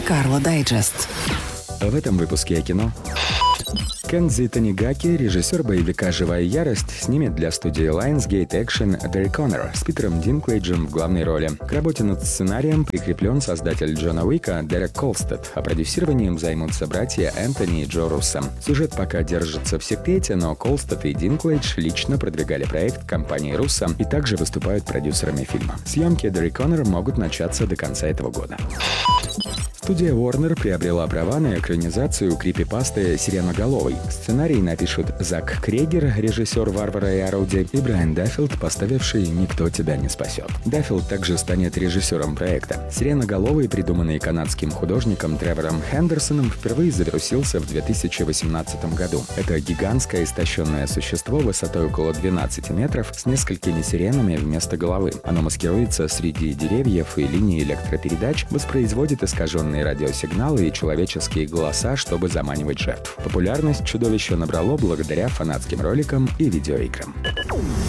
Монте-Карло Дайджест. В этом выпуске о кино. Кензи Танигаки, режиссер боевика «Живая ярость», снимет для студии Lionsgate Action «The Reckoner» с Питером Динклейджем в главной роли. К работе над сценарием прикреплен создатель Джона Уика Дерек Колстед, а продюсированием займутся братья Энтони и Джо Руссо. Сюжет пока держится в секрете, но Колстед и Динклейдж лично продвигали проект компании Руссо и также выступают продюсерами фильма. Съемки «The Reckoner» могут начаться до конца этого года. Студия Warner приобрела права на экранизацию крипипасты «Сиреноголовый». Сценарий напишут Зак Крегер, режиссер «Варвара и орудие», и Брайан Даффилд, поставивший «Никто тебя не спасет». Даффилд также станет режиссером проекта. «Сиреноголовый», придуманный канадским художником Тревором Хендерсоном, впервые завирусился в 2018 году. Это гигантское истощенное существо высотой около 12 метров с несколькими сиренами вместо головы. Оно маскируется среди деревьев и линий электропередач, воспроизводит искаженные радиосигналы и человеческие голоса, чтобы заманивать жертв. Популярность чудовище набрало благодаря фанатским роликам и видеоиграм.